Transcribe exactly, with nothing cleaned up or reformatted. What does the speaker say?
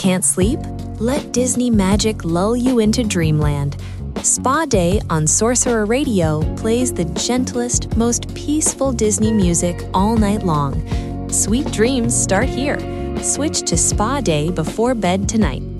Can't sleep? Let Disney magic lull you into dreamland. Spa Day on Sorcerer Radio plays the gentlest, most peaceful Disney music all night long. Sweet dreams start here. Switch to Spa Day before bed tonight.